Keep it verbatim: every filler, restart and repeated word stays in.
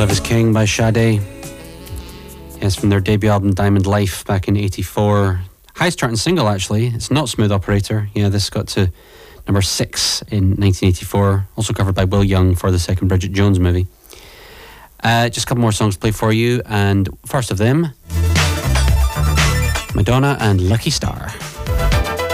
Love Is King by Sade. Yes, from their debut album Diamond Life back in eighty-four. Highest charting single, actually. It's not Smooth Operator. Yeah, this got to number six in nineteen eighty-four. Also covered by Will Young for the second Bridget Jones movie. Uh, just a couple more songs to play for you, and first of them, Madonna and Lucky Star.